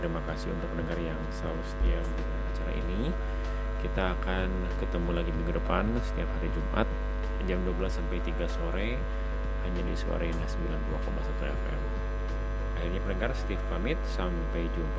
Terima kasih untuk pendengar yang selalu setia mendengarkan acara ini. Kita akan ketemu lagi minggu depan setiap hari Jumat jam 12 sampai 3 sore hanya di Suara Indah 92,1 FM. Akhirnya pendengar, Steve pamit, sampai jumpa